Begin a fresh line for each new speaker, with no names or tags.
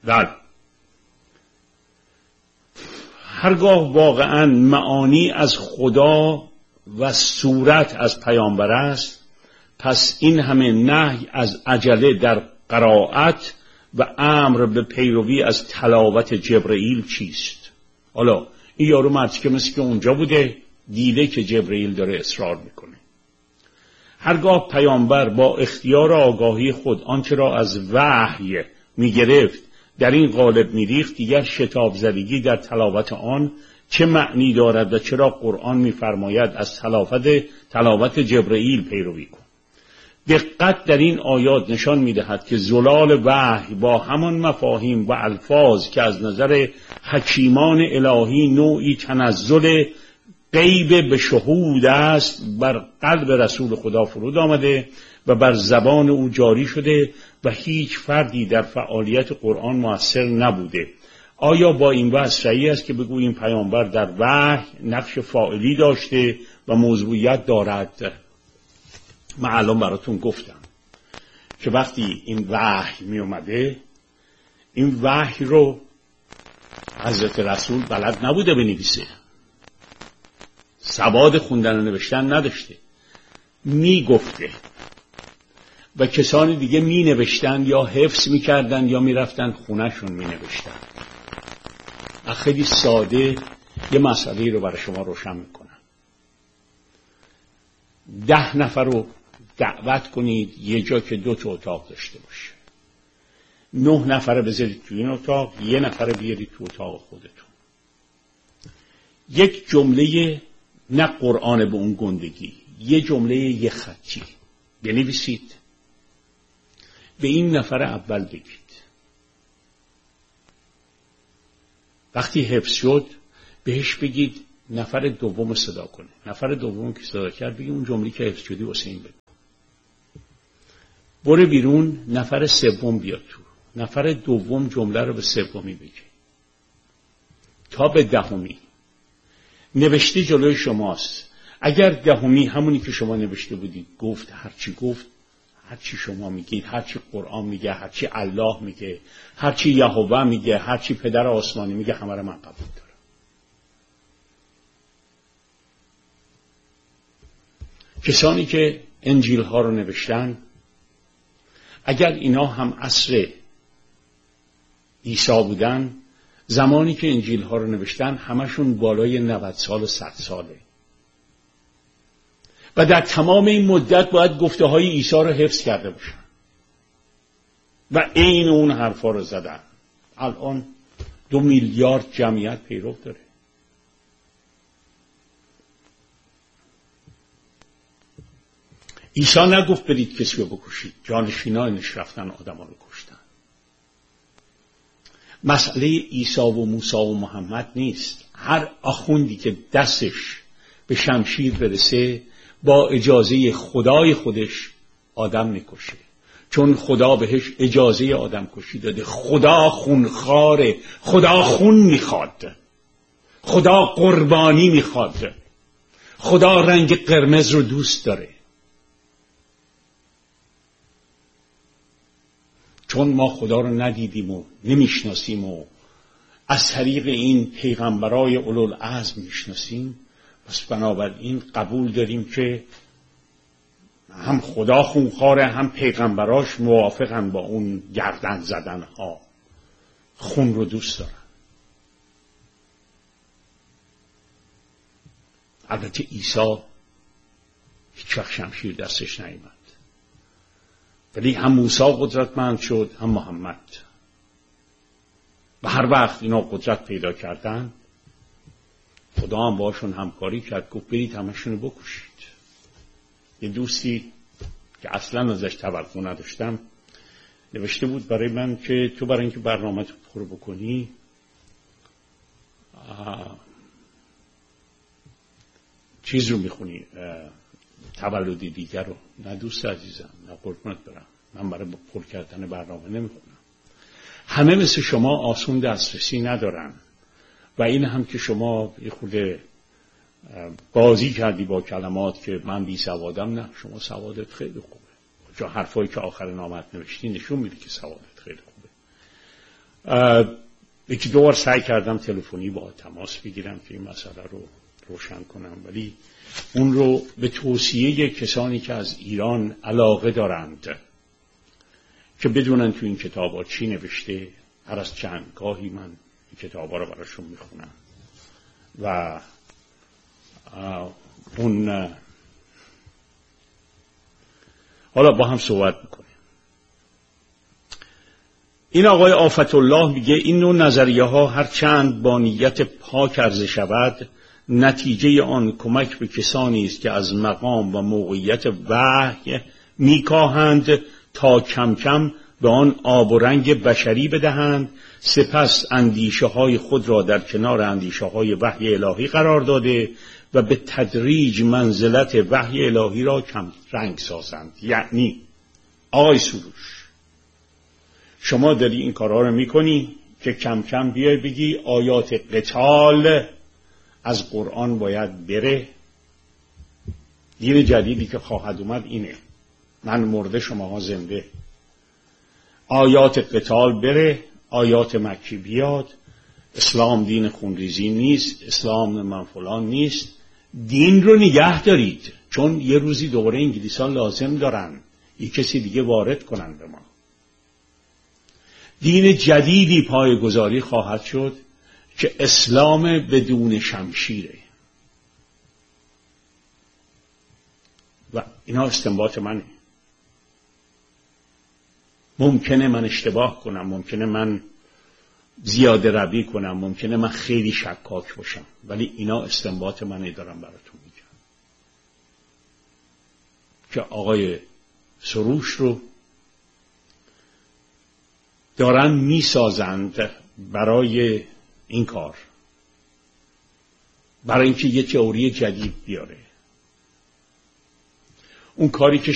بله، هرگاه واقعا معانی از خدا و صورت از پیامبر است، پس این همه نهی از عجله در قرائت و امر به پیروی از تلاوت جبرئیل چیست؟ حالا این یارو مردی که مثل که اونجا بوده دیده که جبرئیل داره اصرار میکنه. هرگاه پیامبر با اختیار آگاهی خود آنچه را از وحی میگرفت در این قالب میریخت، دیگر شتاب زدگی در تلاوت آن چه معنی دارد و چرا قرآن میفرماید از تلاوت جبرئیل پیروی کن؟ دقت در این آیات نشان میدهد که زلال وحی با همان مفاهیم و الفاظ که از نظر حکیمان الهی نوعی تنزل غیب به شهود است بر قلب رسول خدا فرود آمده و بر زبان او جاری شده و هیچ فردی در فعالیت قرآن مؤثر نبوده. آیا با این وصف صحیح است که بگوییم پیامبر در وحی نقش فاعلی داشته و موضوعیت دارد؟ من الان براتون گفتم که وقتی این وحی می اومده، این وحی رو حضرت رسول بلد نبوده بنویسه، سواد خوندن و نوشتن نداشته، می گفته و کسانی دیگه می نوشتن یا حفظ می کردن یا می رفتن خونهشون می نوشتن. خیلی ساده یه مسئله رو برای شما روشن می کنم. 10 نفر رو دعوت کنید یه جا که 2 تا اتاق داشته باشه، 9 نفر بذارید تو این اتاق، 1 نفر بیارید تو اتاق خودتون. یک جمله، نه قرآن به اون گندگی، یه جمله یه خطی بنویسید، به این نفر اول بگید. وقتی حفظ شد بهش بگید نفر دوم صدا کنه. نفر دوم که صدا کرد بگید اون جمله که حفظ شدی واسه این بگو. بره بیرون، نفر سوم بیاد تو. نفر دوم جمله رو به سومی بگه تا به 10. نوشته جلوی شماست. اگر 10 همونی که شما نوشته بودید گفت، هرچی گفت، هرچی شما میگید، هرچی قرآن میگه، هرچی الله میگه، هرچی یهوه میگه، هرچی پدر آسمانی میگه، همه رو من قبول دارم. کسانی که انجیل ها رو نوشتن، اگر اینا هم عصر عیسی بودن، زمانی که انجیل ها رو نوشتن همشون بالای 90 سال و 100 ساله و در تمام این مدت باید گفته های عیسی رو حفظ کرده باشن و عین اون حرفا رو زدن. الان 2 میلیارد جمعیت پیرو داره. عیسی نگفت برید کسی رو بکشید، جانشینانش رفتن آدم رو کشتن. مسئله عیسی و موسی و محمد نیست. هر آخوندی که دستش به شمشیر برسه با اجازه خدای خودش آدم میکشه، چون خدا بهش اجازه آدم کشی داده. خدا خونخواره، خدا خون میخواد، خدا قربانی میخواد، خدا رنگ قرمز رو دوست داره. چون ما خدا رو ندیدیم و نمیشناسیم و از طریق این پیغمبرای اولوالعزم میشناسیم، پس بنابراین قبول داریم که هم خدا خونخواره، هم پیغمبراش موافقن با اون گردن زدن ها، خون رو دوست دارن. البته عیسی هیچ وقت شمشیر دستش نیامد، ولی هم موسی قدرتمند شد، هم محمد. و هر وقت اینا قدرت پیدا کردن، خدا هم باشون همکاری کرد، گفت برید همشون رو بکشید. یه دوستی که اصلا ازش توقع نداشتم نوشته بود برای من که تو برای اینکه برنامه تو پر بکنی چیز رو میخونی، تولدی دیگر رو. نه دوست عزیزم، نه قربونت برم، من برای پر کردن برنامه نمیخونم. همه مثل شما آسون دسترسی ندارن و این هم که شما یه خورده بازی کردی با کلمات که من بی سوادم. نه، شما سوادت خیلی خوبه. جا حرفایی که آخر نامت نوشتی نشون میده که سوادت خیلی خوبه. یکی دو بار سعی کردم تلفنی با تماس بگیرم که این مسئله رو روشن کنم، ولی اون رو به توصیه کسانی که از ایران علاقه دارند که بدونن تو این کتابا چی نوشته، هر از چند گاهی من این کتابا رو براشون میخونم و اون حالا با هم صحبت میکنیم. این آقای آفت الله میگه این نوع نظریه ها هر چند با نیت پاک عرضه شود، نتیجه آن کمک به کسانی است که از مقام و موقعیت وحی میکاهند تا کم کم به آن آب و رنگ بشری بدهند، سپس اندیشه های خود را در کنار اندیشه های وحی الهی قرار داده و به تدریج منزلت وحی الهی را کم رنگ سازند. یعنی آقای سروش، شما داری این کارها رو میکنی که کم کم بیای بگی آیات قتال از قرآن باید بره. دین جدیدی که خواهد اومد اینه، من مرده شماها زنده. آیات قتال بره، آیات مکی بیاد. اسلام دین خونریزی نیست، اسلام من فلان نیست. دین رو نگه دارید، چون یه روزی دوباره انگلیسان لازم دارن یه کسی دیگه وارد کنن به ما. دین جدیدی پایه‌گذاری خواهد شد که اسلام بدون شمشیره و اینا استنباط منه. ممکنه من اشتباه کنم، ممکنه من زیاده روی کنم، ممکنه من خیلی شکاک باشم، ولی اینا استنباط منه دارم براتون میگم که آقای سروش رو دارن میسازند برای این کار، برای اینکه یه تئوری جدید بیاره. اون کاری که